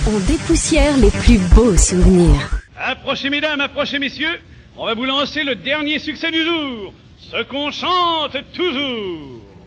On dépoussière les plus beaux souvenirs. Approchez mesdames, approchez messieurs, on va vous lancer le dernier succès du jour, ce qu'on chante toujours.